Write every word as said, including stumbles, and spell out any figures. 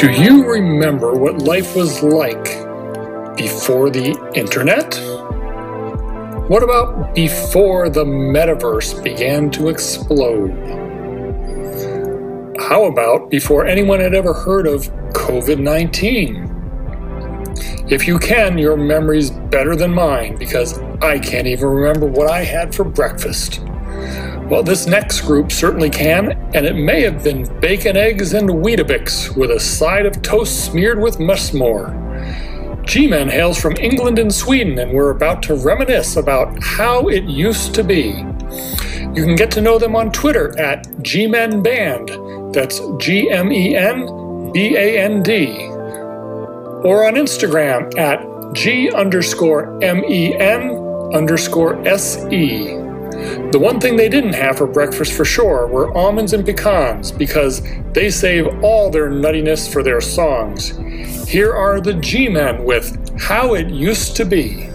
Do you remember what life was like before the internet? What about before the metaverse began to explode? How about before anyone had ever heard of COVID nineteen? If you can, your memory's better than mine, because I can't even remember what I had for breakfast. Well, this next group certainly can, and it may have been bacon, eggs, and Weetabix with a side of toast smeared with mushmore. G-Men hails from England and Sweden, and we're about to reminisce about how it used to be. You can get to know them on Twitter at G-Men Band, that's G M E N B A N D, or on Instagram at G underscore M-E-N underscore S-E. The one thing they didn't have for breakfast for sure were almonds and pecans, because they save all their nuttiness for their songs. Here are the G-Men with How It Used to Be.